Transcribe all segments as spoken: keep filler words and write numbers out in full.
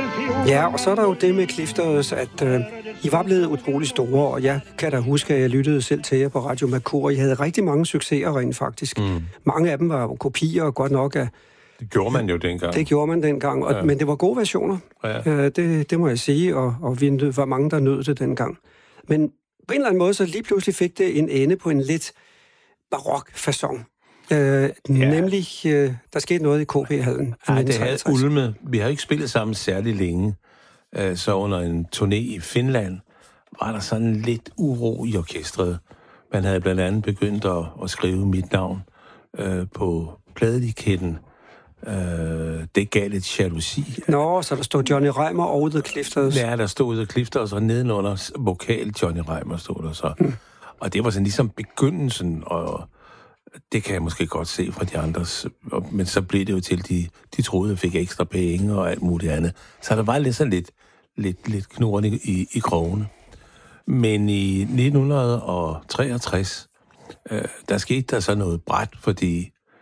Ja, og så er der jo det med Clifters, at øh, I var blevet utrolig store, og jeg kan da huske, at jeg lyttede selv til jer på Radio Mercur. I havde rigtig mange succeser rent faktisk. Mm. Mange af dem var kopier, godt nok af... Det gjorde man jo dengang. Det gjorde man dengang, og, ja. Men det var gode versioner. Ja. Øh, det, det må jeg sige, og, og vi var mange, der nød det dengang. Men på en eller anden måde, så lige pludselig fik det en ende på en lidt barok facon. Øh, ja. Nemlig, øh, der skete noget i K P-hallen. Ja, det havde ulmet. Vi har ikke spillet sammen særlig længe. Øh, så under en turné i Finland var der sådan lidt uro i orkestret. Man havde blandt andet begyndt at, at skrive mit navn øh, på pladeetiketten. Øh, det gav lidt jalousi. Nå, så der stod Johnny Reimer og The Clifters. Ja, der stod The Clifters, og nedenunder vokal Johnny Reimer stod der så. Hmm. Og det var sådan ligesom begyndelsen, og det kan jeg måske godt se fra de andres, men så blev det jo til, de, de troede, jeg fik ekstra penge og alt muligt andet. Så der var lidt sådan lidt, lidt, lidt knurrende i, i krogene. Men i nitten treogtres, øh, der skete der så noget bræt, fordi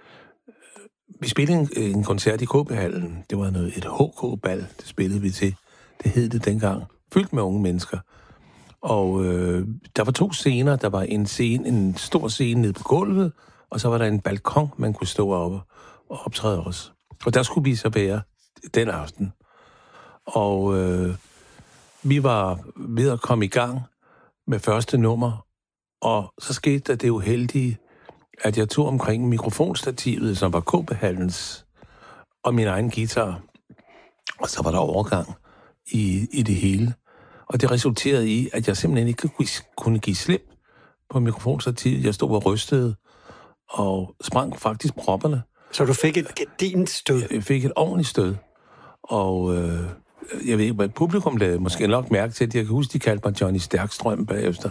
øh, vi spillede en, en koncert i K P-hallen. Det var noget, et H K-bal, det spillede vi til. Det hed det dengang. Fyldt med unge mennesker. Og øh, der var to scener. Der var en scene, en stor scene nede på gulvet, og så var der en balkon, man kunne stå oppe og optræde os. Og der skulle vi så være den aften. Og øh, vi var ved at komme i gang med første nummer, og så skete der det uheldige, at jeg tog omkring mikrofonstativet, som var K P-hallens, og min egen guitar. Og så var der overgang i, i det hele. Og det resulterede i, at jeg simpelthen ikke kunne give slip på mikrofonstativet. Jeg stod og rystede og sprang faktisk propperne. Så du fik et gedint stød? Jeg fik et ordentligt stød. Og øh, jeg ved ikke, hvad publikum lavede måske nok mærke til, at jeg kan huske, de kaldte mig Johnny Stærkstrøm bagefter.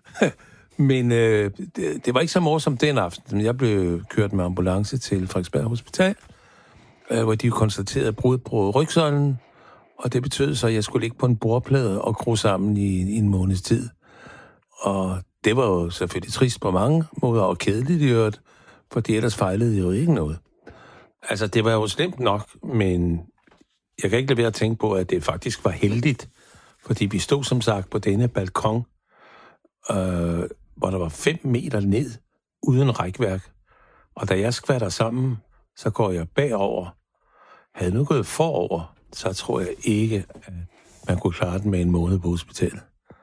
Men øh, det, det var ikke så morsomt den aften. Jeg blev kørt med ambulance til Frederiksberg Hospital, øh, hvor de konstaterede brud på rygsøjlen. Og det betød så, at jeg skulle ligge på en bordplade og gro sammen i, i en måneds tid. Og det var jo selvfølgelig trist på mange måder, og kedeligt i øvrigt, for ellers fejlede jo ikke noget. Altså, det var jo slemt nok, men jeg kan ikke lade være at tænke på, at det faktisk var heldigt, fordi vi stod som sagt på denne balkon, øh, hvor der var fem meter ned, uden rækværk. Og da jeg skvatter sammen, så går jeg bagover. Havde nu gået forover, så tror jeg ikke, at man kunne klare den med en måned på hospitalet.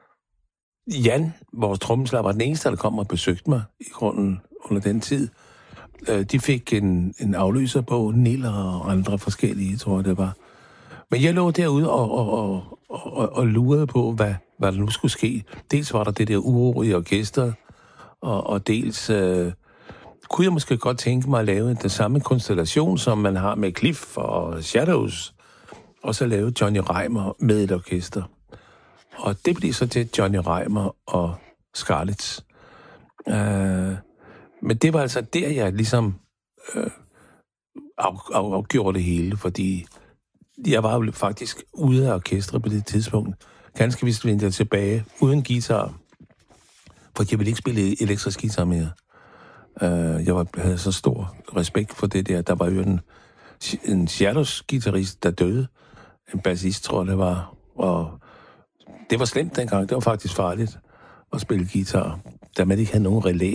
Jan, vores trommeslager, var den eneste, der kom og besøgte mig i grunden under den tid. De fik en, en afløser på, Niller og andre forskellige, tror jeg det var. Men jeg lå derude og, og, og, og, og lurede på, hvad, hvad der nu skulle ske. Dels var der det der uro i orkestret, og, og dels øh, kunne jeg måske godt tænke mig at lave den samme konstellation, som man har med Cliff og Shadows, og så lave Johnny Reimer med et orkester. Og det blev så til Johnny Reimer og Scarlett. Uh, men det var altså der, jeg ligesom uh, af, af, afgjorde det hele, fordi jeg var jo faktisk ude af orkestret på det tidspunkt. Ganske vist vendte jeg tilbage uden guitar, for jeg ville ikke spille elektrisk guitar mere. Uh, jeg var, havde så stor respekt for det der. Der var jo en, en Shadows-guitarist, der døde. En bassist, tror jeg, det var. Og det var slemt dengang. Det var faktisk farligt at spille guitar, da man ikke havde nogen relæ.